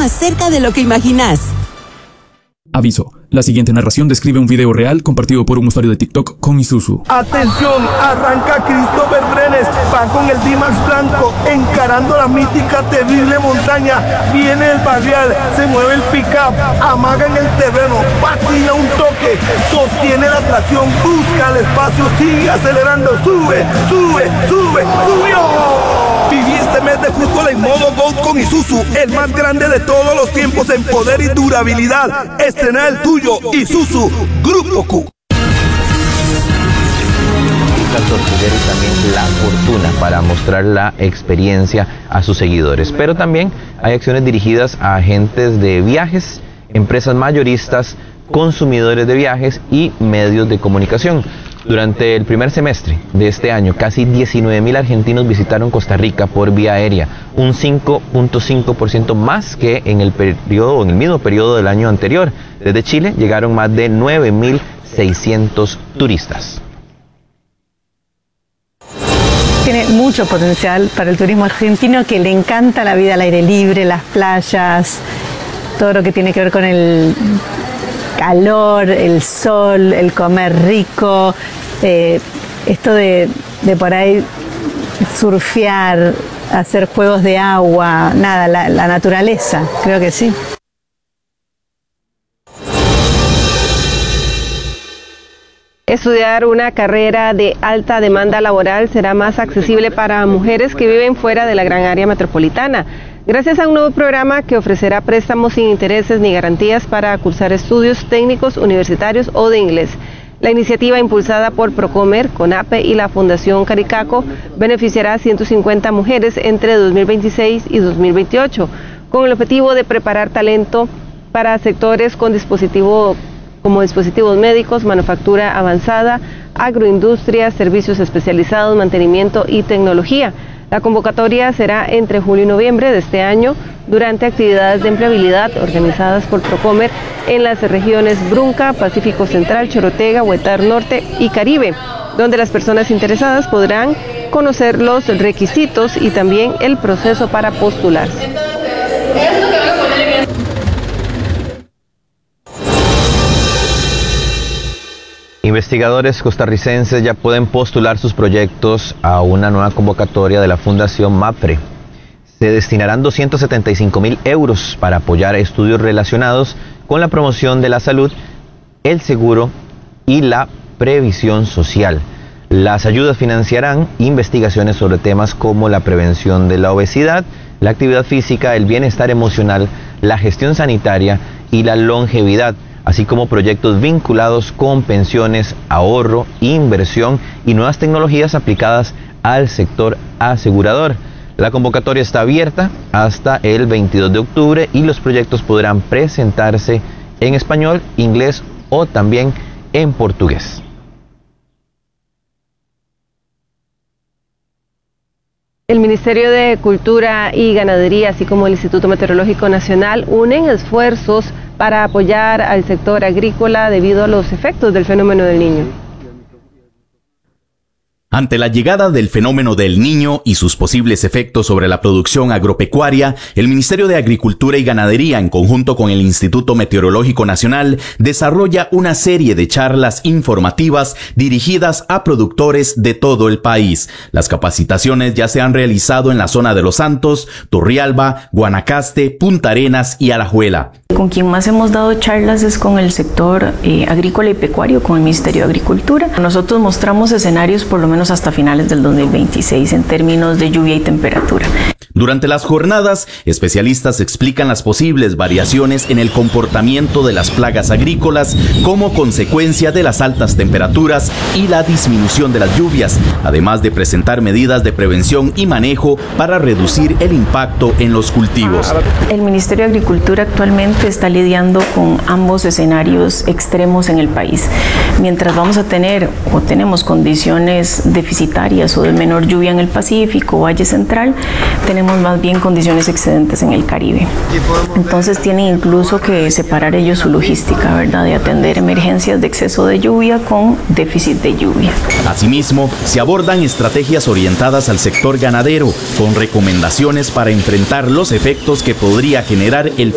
más cerca de lo que imaginas. Aviso, la siguiente narración describe un video real compartido por un usuario de TikTok con Isuzu. Atención, arranca Christopher Brenes, va con el D-Max blanco, encarando la mítica terrible montaña. Viene el barrial, se mueve el pick-up, amaga en el terreno, patina un toque, sostiene la tracción, busca el espacio, sigue acelerando, sube, subió. Viví este mes de fútbol en modo GOAT con Isuzu, el más grande de todos los tiempos en poder y durabilidad. Estrena el tuyo, Isuzu Grupo Q. Y también la fortuna para mostrar la experiencia a sus seguidores. Pero también hay acciones dirigidas a agentes de viajes, empresas mayoristas, consumidores de viajes y medios de comunicación. Durante el primer semestre de este año, casi 19,000 argentinos visitaron Costa Rica por vía aérea, un 5.5% más que en el mismo periodo del año anterior. Desde Chile llegaron más de 9,600 turistas. Tiene mucho potencial para el turismo argentino, que le encanta la vida al aire libre, las playas, todo lo que tiene que ver con el calor, el sol, el comer rico, esto de por ahí surfear, hacer juegos de agua, nada, la naturaleza, creo que sí. Estudiar una carrera de alta demanda laboral será más accesible para mujeres que viven fuera de la gran área metropolitana, gracias a un nuevo programa que ofrecerá préstamos sin intereses ni garantías para cursar estudios técnicos, universitarios o de inglés. La iniciativa, impulsada por Procomer, CONAPE y la Fundación Caricaco, beneficiará a 150 mujeres entre 2026 y 2028, con el objetivo de preparar talento para sectores como dispositivos médicos, manufactura avanzada, agroindustria, servicios especializados, mantenimiento y tecnología. La convocatoria será entre julio y noviembre de este año durante actividades de empleabilidad organizadas por Procomer en las regiones Brunca, Pacífico Central, Chorotega, Huetar Norte y Caribe, donde las personas interesadas podrán conocer los requisitos y también el proceso para postularse. Investigadores costarricenses ya pueden postular sus proyectos a una nueva convocatoria de la Fundación MAPRE. Se destinarán 275,000 euros para apoyar estudios relacionados con la promoción de la salud, el seguro y la previsión social. Las ayudas financiarán investigaciones sobre temas como la prevención de la obesidad, la actividad física, el bienestar emocional, la gestión sanitaria y la longevidad, así como proyectos vinculados con pensiones, ahorro, inversión y nuevas tecnologías aplicadas al sector asegurador. La convocatoria está abierta hasta el 22 de octubre y los proyectos podrán presentarse en español, inglés o también en portugués. El Ministerio de Cultura y Ganadería, así como el Instituto Meteorológico Nacional, unen esfuerzos para apoyar al sector agrícola debido a los efectos del fenómeno del Niño. Ante la llegada del fenómeno del Niño y sus posibles efectos sobre la producción agropecuaria, el Ministerio de Agricultura y Ganadería, en conjunto con el Instituto Meteorológico Nacional, desarrolla una serie de charlas informativas dirigidas a productores de todo el país. Las capacitaciones ya se han realizado en la zona de Los Santos, Turrialba, Guanacaste, Punta Arenas y Alajuela. Con quien más hemos dado charlas es con el sector agrícola y pecuario, con el Ministerio de Agricultura. Nosotros mostramos escenarios por lo menos hasta finales del 2026 en términos de lluvia y temperatura. Durante las jornadas, especialistas explican las posibles variaciones en el comportamiento de las plagas agrícolas como consecuencia de las altas temperaturas y la disminución de las lluvias, además de presentar medidas de prevención y manejo para reducir el impacto en los cultivos. El Ministerio de Agricultura actualmente está lidiando con ambos escenarios extremos en el país. Mientras vamos a tener o tenemos condiciones deficitarias o de menor lluvia en el Pacífico, Valle Central, tenemos más bien condiciones excedentes en el Caribe. Entonces tienen incluso que separar ellos su logística, ¿verdad?, de atender emergencias de exceso de lluvia con déficit de lluvia. Asimismo, se abordan estrategias orientadas al sector ganadero, con recomendaciones para enfrentar los efectos que podría generar el